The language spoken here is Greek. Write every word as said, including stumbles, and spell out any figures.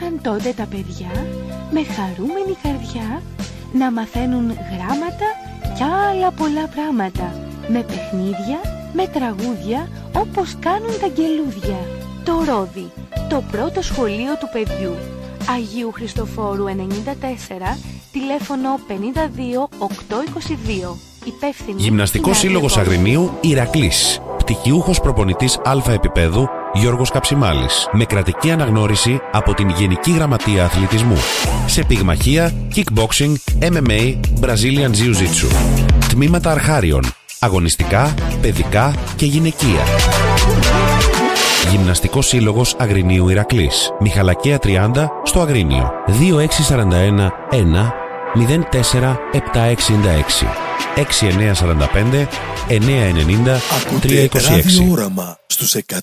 άρχισαν τότε τα παιδιά με χαρούμενη καρδιά να μαθαίνουν γράμματα και άλλα πολλά πράγματα, με παιχνίδια, με τραγούδια, όπως κάνουν τα αγγελούδια. Το Ρόδι, το πρώτο σχολείο του παιδιού. Αγίου Χριστοφόρου ενενήντα τέσσερα, τηλέφωνο πενήντα δύο οκτακόσια είκοσι δύο. Υπεύθυνη Γυμναστικός Σύλλογος Αγρινίου Ηρακλής. Πτυχιούχος προπονητής Α επίπεδου Γιώργος Καψιμάλης. Με κρατική αναγνώριση από την Γενική Γραμματεία Αθλητισμού. Σε πυγμαχία, kickboxing, εμ εμ έι, Brazilian Jiu-Jitsu. Τμήματα αρχάριων. Αγωνιστικά, παιδικά και γυναικεία. Γυμναστικός Σύλλογος Αγρινίου Ηρακλής. Μιχαλακαία τριάντα στο Αγρίνιο. δύο έξι τέσσερα ένα ένα μηδέν τέσσερα επτά εξήντα έξι έξι εννιά τέσσερα πέντε εννιά εννιά τρία είκοσι έξι. Ακούτε ραδιόραμα στους